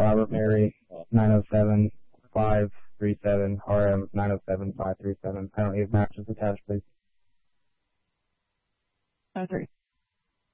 Robert Mary 907-537, RM 907-537. I don't need matches attached, please. 03.